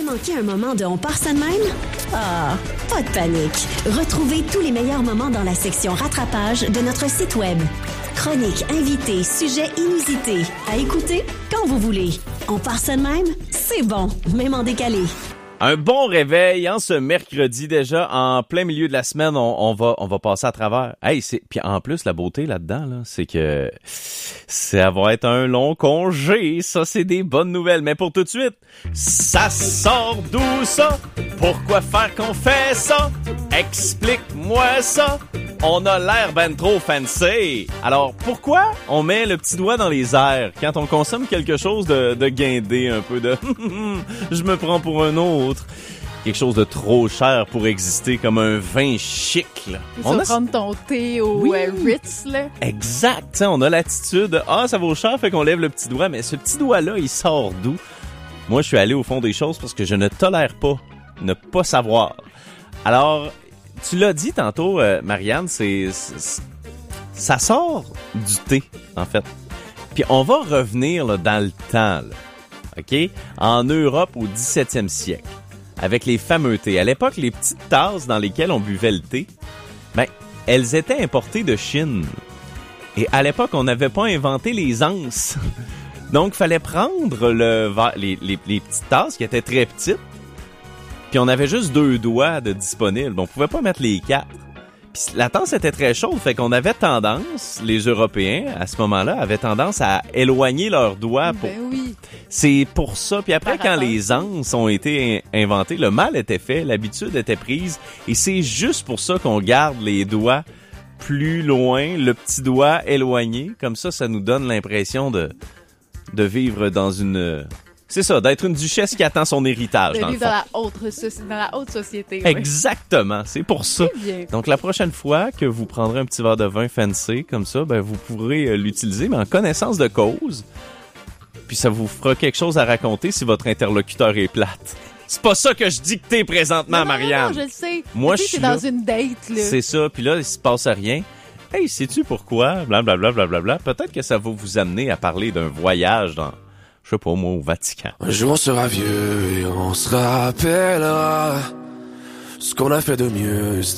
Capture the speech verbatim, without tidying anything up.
manqué un moment de On part ça de même? Ah, pas de panique. Retrouvez tous les meilleurs moments dans la section rattrapage de notre site web. Chroniques, invités, sujets inusités. À écouter quand vous voulez. On part ça de même? C'est bon, même en décalé. Un bon réveil, hein, ce mercredi déjà, en plein milieu de la semaine, on, on va on va passer à travers. Hey, c'est puis en plus la beauté là-dedans là, c'est que ça va être un long congé, ça c'est des bonnes nouvelles. Mais pour tout de suite, ça sort d'où ça? Pourquoi faire qu'on fait ça? Explique-moi ça. On a l'air ben trop fancy. Alors pourquoi on met le petit doigt dans les airs quand on consomme quelque chose de, de guindé, un peu de je me prends pour un autre, quelque chose de trop cher pour exister, comme un vin chic là. On va prendre ton thé au oui. euh, Ritz là. Exact, t'sais, on a l'attitude ah ça vaut cher, fait qu'on lève le petit doigt, mais ce petit doigt là il sort d'où? Moi je suis allé au fond des choses parce que je ne tolère pas ne pas savoir. Alors tu l'as dit tantôt, euh, Marianne, c'est, c'est ça sort du thé, en fait. Puis on va revenir là, dans le temps, là, OK? En Europe au dix-septième siècle, avec les fameux thés. À l'époque, les petites tasses dans lesquelles on buvait le thé, ben, elles étaient importées de Chine. Et à l'époque, on n'avait pas inventé les anses. Donc, il fallait prendre le, les, les, les petites tasses qui étaient très petites, puis on avait juste deux doigts de disponibles. On pouvait pas mettre les quatre. Puis la tasse était très chaude, fait qu'on avait tendance, les Européens, à ce moment-là, avaient tendance à éloigner leurs doigts. Pour... Ben oui. C'est pour ça. Puis après, Par quand rapport. les anses ont été inventées, le mal était fait, l'habitude était prise. Et c'est juste pour ça qu'on garde les doigts plus loin, le petit doigt éloigné. Comme ça, ça nous donne l'impression de, de vivre dans une... C'est ça, d'être une duchesse qui attend son héritage, de dans le vivre fond. dans la haute, soci- dans la haute société. Exactement, c'est pour ça. C'est bien. Donc, la prochaine fois que vous prendrez un petit verre de vin fancy, comme ça, ben vous pourrez euh, l'utiliser, mais en connaissance de cause. Puis ça vous fera quelque chose à raconter si votre interlocuteur est plate. C'est pas ça que je dictais présentement, non, non, Marianne. Non, non, je le sais. Moi, tu je sais, suis t'es là. dans une date, là. C'est ça, puis là, il se passe rien. Hey, sais-tu pourquoi? Blablabla, blablabla. Peut-être que ça va vous amener à parler d'un voyage dans... je sais pas, moi, au Vatican. Un jour on sera vieux et on se rappellera ce qu'on a fait de mieux.